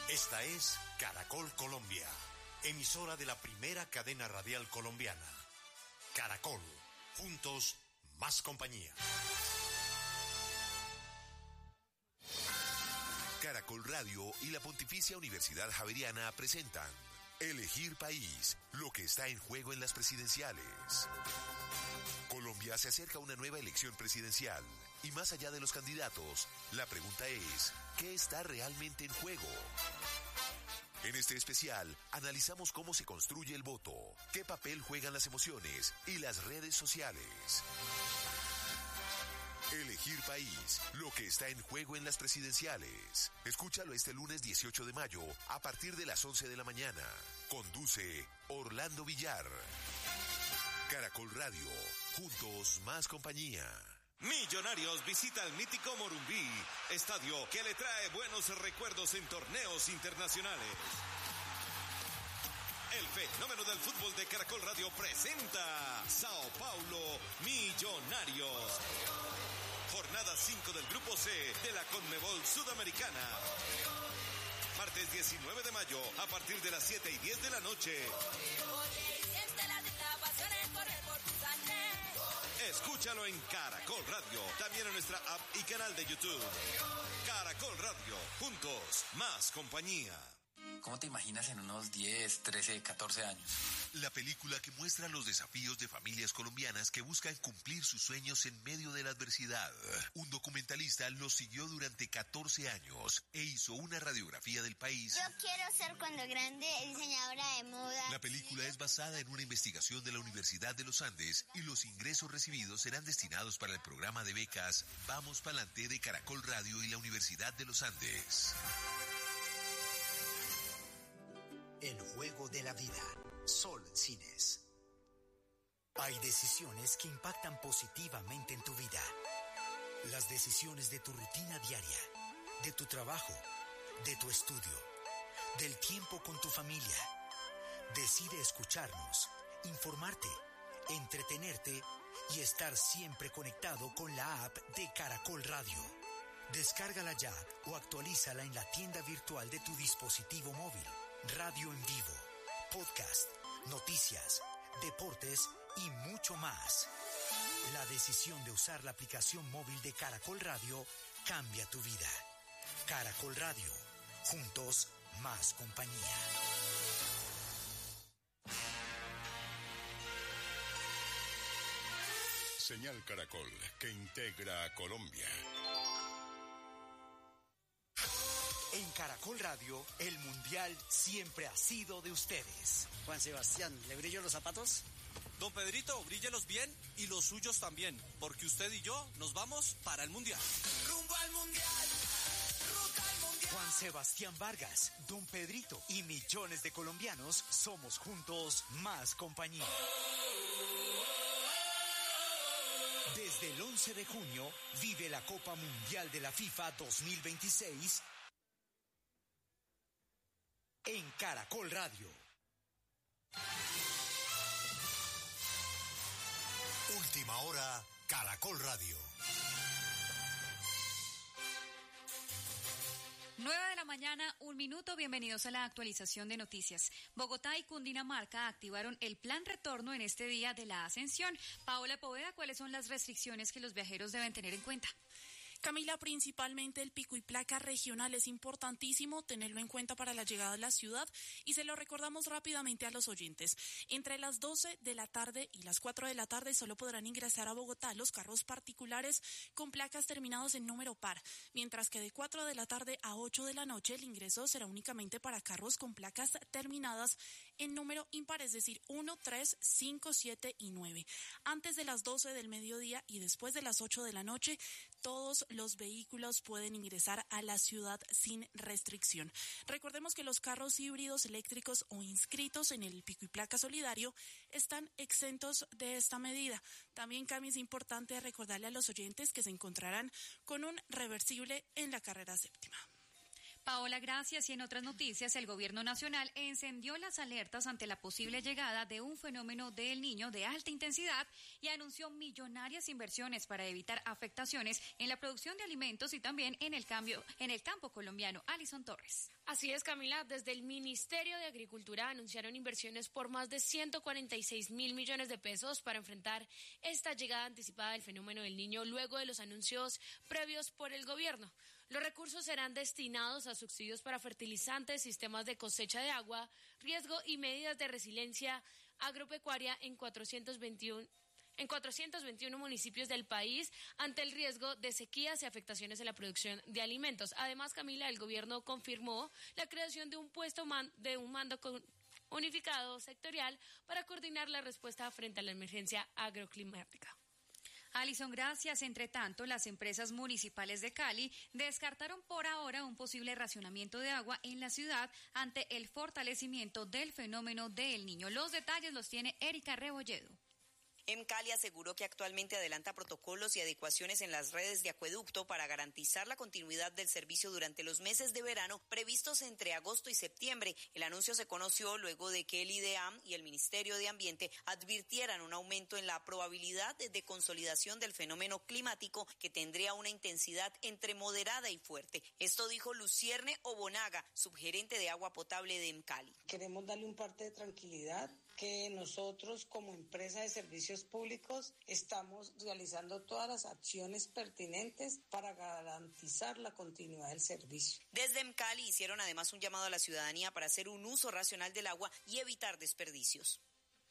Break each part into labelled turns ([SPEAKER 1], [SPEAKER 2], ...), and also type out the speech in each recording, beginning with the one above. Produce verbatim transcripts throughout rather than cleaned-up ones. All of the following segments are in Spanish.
[SPEAKER 1] Esta es Caracol Colombia, emisora de la primera cadena radial colombiana. Caracol, juntos, más compañía.
[SPEAKER 2] Caracol Radio y la Pontificia Universidad Javeriana presentan Elegir País, lo que está en juego en las presidenciales. Colombia se acerca a una nueva elección presidencial y más allá de los candidatos, la pregunta es, ¿qué está realmente en juego? En este especial, analizamos cómo se construye el voto, qué papel juegan las emociones y las redes sociales. Elegir País, lo que está en juego en las presidenciales. Escúchalo este lunes dieciocho de mayo a partir de las once de la mañana. Conduce Orlando Villar. Caracol Radio, juntos más compañía.
[SPEAKER 3] Millonarios visita el mítico Morumbí, estadio que le trae buenos recuerdos en torneos internacionales. El fenómeno del fútbol de Caracol Radio presenta Sao Paulo Millonarios. Jornada cinco del Grupo C de la Conmebol Sudamericana. Martes diecinueve de mayo a partir de las siete y diez de la noche. Escúchalo en Caracol Radio, también en nuestra app y canal de YouTube. Caracol Radio, juntos, más compañía.
[SPEAKER 4] ¿Cómo te imaginas en unos diez, trece, catorce años?
[SPEAKER 2] La película que muestra los desafíos de familias colombianas que buscan cumplir sus sueños en medio de la adversidad. Un documentalista los siguió durante catorce años e hizo una radiografía del país.
[SPEAKER 5] Yo quiero ser cuando grande diseñadora de moda.
[SPEAKER 2] La película es basada en una investigación de la Universidad de los Andes y los ingresos recibidos serán destinados para el programa de becas Vamos Pa'lante de Caracol Radio y la Universidad de los Andes.
[SPEAKER 6] El juego de la vida. Sol Cines. Hay decisiones que impactan positivamente en tu vida. Las decisiones de tu rutina diaria, de tu trabajo, de tu estudio, del tiempo con tu familia. Decide escucharnos, informarte, entretenerte y estar siempre conectado con la app de Caracol Radio. Descárgala ya o actualízala en la tienda virtual de tu dispositivo móvil. Radio en vivo, podcast, noticias, deportes y mucho más. La decisión de usar la aplicación móvil de Caracol Radio cambia tu vida. Caracol Radio, juntos más compañía.
[SPEAKER 7] Señal Caracol, que integra a Colombia.
[SPEAKER 6] En Caracol Radio, el Mundial siempre ha sido de ustedes.
[SPEAKER 8] Juan Sebastián, ¿le brillo los zapatos?
[SPEAKER 9] Don Pedrito, bríllelos bien y los suyos también, porque usted y yo nos vamos para el Mundial.
[SPEAKER 10] Rumbo al Mundial, ruta al Mundial.
[SPEAKER 6] Juan Sebastián Vargas, Don Pedrito y millones de colombianos somos juntos más compañía. Desde el once de junio, vive la Copa Mundial de la FIFA dos mil veintiséis en Caracol Radio.
[SPEAKER 1] Última hora, Caracol Radio.
[SPEAKER 11] nueve de la mañana, un minuto. Bienvenidos a la actualización de noticias. Bogotá y Cundinamarca activaron el plan retorno en este día de la Ascensión. Paola Poveda, ¿cuáles son las restricciones que los viajeros deben tener en cuenta?
[SPEAKER 12] Camila, principalmente el pico y placa regional es importantísimo tenerlo en cuenta para la llegada a la ciudad y se lo recordamos rápidamente a los oyentes. Entre las doce de la tarde y las cuatro de la tarde solo podrán ingresar a Bogotá los carros particulares con placas terminados en número par, mientras que de cuatro de la tarde a ocho de la noche el ingreso será únicamente para carros con placas terminadas en número impar, es decir, uno, tres, cinco, siete y nueve. Antes de las doce del mediodía y después de las ocho de la noche, todos los vehículos pueden ingresar a la ciudad sin restricción. Recordemos que los carros híbridos eléctricos o inscritos en el pico y placa solidario están exentos de esta medida. También, Cami, es importante recordarle a los oyentes que se encontrarán con un reversible en la carrera séptima.
[SPEAKER 11] Paola, gracias. Y en otras noticias, el gobierno nacional encendió las alertas ante la posible llegada de un fenómeno del Niño de alta intensidad y anunció millonarias inversiones para evitar afectaciones en la producción de alimentos y también en el cambio en el campo colombiano. Alison Torres.
[SPEAKER 13] Así es, Camila. Desde el Ministerio de Agricultura anunciaron inversiones por más de ciento cuarenta y seis mil millones de pesos para enfrentar esta llegada anticipada del fenómeno del Niño luego de los anuncios previos por el gobierno. Los recursos serán destinados a subsidios para fertilizantes, sistemas de cosecha de agua, riesgo y medidas de resiliencia agropecuaria en cuatrocientos veintiuno, en cuatrocientos veintiuno municipios del país ante el riesgo de sequías y afectaciones en la producción de alimentos. Además, Camila, el gobierno confirmó la creación de un puesto man, de un mando con, unificado sectorial para coordinar la respuesta frente a la emergencia agroclimática.
[SPEAKER 11] Alison, gracias. Entre tanto, las empresas municipales de Cali descartaron por ahora un posible racionamiento de agua en la ciudad ante el fortalecimiento del fenómeno del Niño. Los detalles los tiene Erika Rebolledo.
[SPEAKER 14] EMCALI aseguró que actualmente adelanta protocolos y adecuaciones en las redes de acueducto para garantizar la continuidad del servicio durante los meses de verano previstos entre agosto y septiembre. El anuncio se conoció luego de que el IDEAM y el Ministerio de Ambiente advirtieran un aumento en la probabilidad de consolidación del fenómeno climático que tendría una intensidad entre moderada y fuerte. Esto dijo Lucierne Obonaga, subgerente de agua potable de EMCALI.
[SPEAKER 15] Queremos darle un parte de tranquilidad que nosotros como empresa de servicios públicos estamos realizando todas las acciones pertinentes para garantizar la continuidad del servicio.
[SPEAKER 14] Desde EMCALI hicieron además un llamado a la ciudadanía para hacer un uso racional del agua y evitar desperdicios.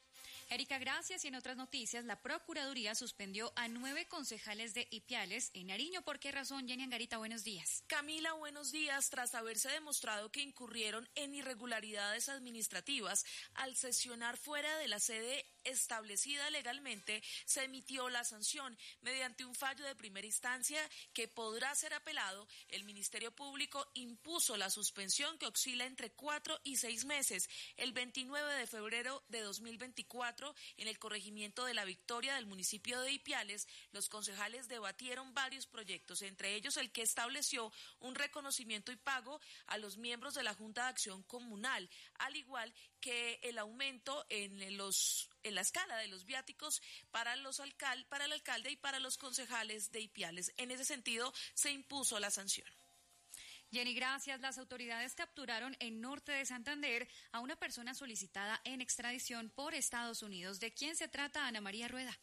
[SPEAKER 11] Erika, gracias. Y en otras noticias, la Procuraduría suspendió a nueve concejales de Ipiales en Nariño. ¿Por qué razón, Jenny Angarita? Buenos días.
[SPEAKER 12] Camila, buenos días. Tras haberse demostrado que incurrieron en irregularidades administrativas al sesionar fuera de la sede establecida legalmente, se emitió la sanción mediante un fallo de primera instancia que podrá ser apelado. El Ministerio Público impuso la suspensión que oscila entre cuatro y seis meses. El veintinueve de febrero de dos mil veinticuatro, en el corregimiento de La Victoria del municipio de Ipiales, los concejales debatieron varios proyectos, entre ellos el que estableció un reconocimiento y pago a los miembros de la Junta de Acción Comunal, al igual que el aumento en los en la escala de los viáticos para los alcal, para el alcalde y para los concejales de Ipiales. En ese sentido, se impuso la sanción.
[SPEAKER 11] Jenny, gracias. Las autoridades capturaron en norte de Santander a una persona solicitada en extradición por Estados Unidos. ¿De quién se trata, Ana María Rueda?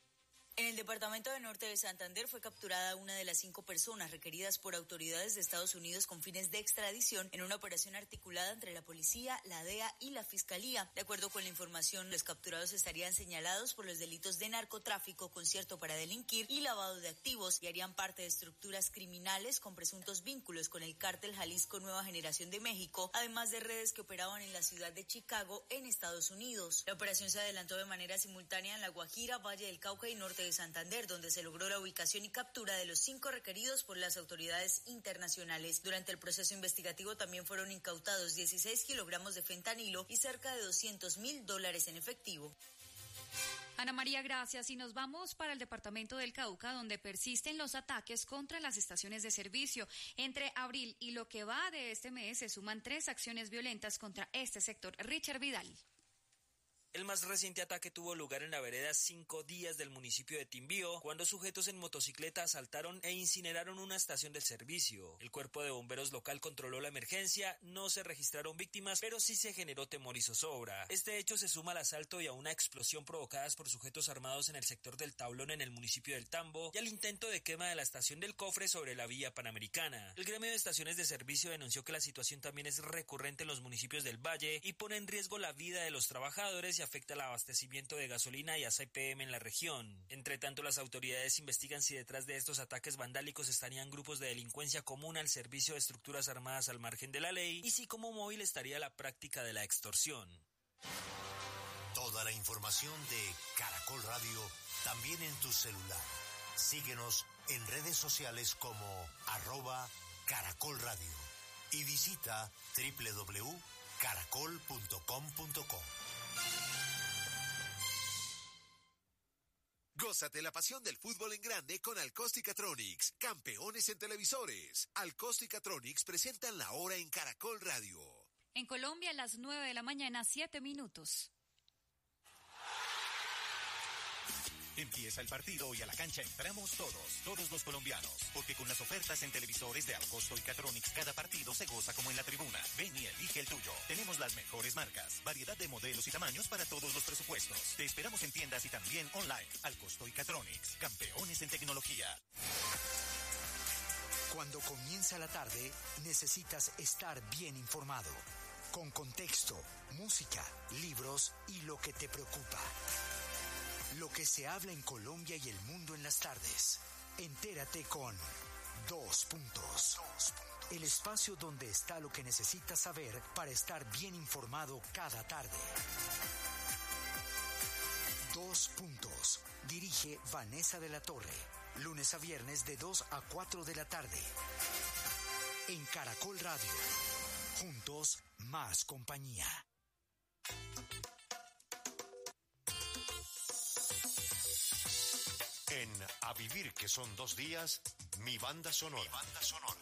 [SPEAKER 16] En el departamento de Norte de Santander fue capturada una de las cinco personas requeridas por autoridades de Estados Unidos con fines de extradición en una operación articulada entre la policía, la D E A y la Fiscalía. De acuerdo con la información, los capturados estarían señalados por los delitos de narcotráfico, concierto para delinquir y lavado de activos y harían parte de estructuras criminales con presuntos vínculos con el cártel Jalisco Nueva Generación de México, además de redes que operaban en la ciudad de Chicago, en Estados Unidos. La operación se adelantó de manera simultánea en La Guajira, Valle del Cauca y Norte de Santander, donde se logró la ubicación y captura de los cinco requeridos por las autoridades internacionales. Durante el proceso investigativo también fueron incautados dieciséis kilogramos de fentanilo y cerca de doscientos mil dólares en efectivo.
[SPEAKER 11] Ana María, gracias. Y nos vamos para el departamento del Cauca, donde persisten los ataques contra las estaciones de servicio. Entre abril y lo que va de este mes se suman tres acciones violentas contra este sector. Richard Vidal.
[SPEAKER 17] El más reciente ataque tuvo lugar en la vereda Cinco Días del municipio de Timbío, cuando sujetos en motocicleta asaltaron e incineraron una estación del servicio. El cuerpo de bomberos local controló la emergencia, no se registraron víctimas, pero sí se generó temor y zozobra. Este hecho se suma al asalto y a una explosión provocadas por sujetos armados en el sector del Tablón en el municipio del Tambo y al intento de quema de la estación del Cofre sobre la vía Panamericana. El gremio de estaciones de servicio denunció que la situación también es recurrente en los municipios del Valle y pone en riesgo la vida de los trabajadores y afecta el abastecimiento de gasolina y A C P M en la región. Entre tanto, las autoridades investigan si detrás de estos ataques vandálicos estarían grupos de delincuencia común al servicio de estructuras armadas al margen de la ley y si como móvil estaría la práctica de la extorsión.
[SPEAKER 1] Toda la información de Caracol Radio también en tu celular. Síguenos en redes sociales como arroba Caracol Radio y visita doble u doble u doble u punto caracol punto com punto co.
[SPEAKER 2] Gózate la pasión del fútbol en grande con Alcosticatronics, campeones en televisores. Alcosticatronics presentan la hora en Caracol Radio.
[SPEAKER 11] En Colombia, a las nueve de la mañana, siete minutos.
[SPEAKER 18] Empieza el partido y a la cancha entramos todos, todos los colombianos, porque con las ofertas en televisores de Alcosto y Catronics cada partido se goza como en la tribuna. Ven y elige el tuyo. Tenemos las mejores marcas, variedad de modelos y tamaños para todos los presupuestos. Te esperamos en tiendas y también online. Alcosto y Catronics, campeones en tecnología.
[SPEAKER 6] Cuando comienza la tarde, necesitas estar bien informado, con contexto, música, libros y lo que te preocupa. Lo que se habla en Colombia y el mundo en las tardes. Entérate con Dos Puntos. El espacio donde está lo que necesitas saber para estar bien informado cada tarde. Dos Puntos. Dirige Vanessa de la Torre. Lunes a viernes de dos a cuatro de la tarde. En Caracol Radio. Juntos, más compañía.
[SPEAKER 1] En A Vivir, que son dos días, mi banda sonora. Mi banda sonora.